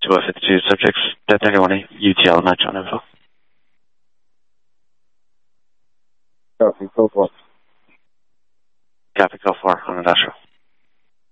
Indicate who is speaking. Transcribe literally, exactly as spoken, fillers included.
Speaker 1: two oh fifty-two subjects, Delta ninety-one, U T L match on info.
Speaker 2: Copy, go for it.
Speaker 1: Copy, go for on an Astro.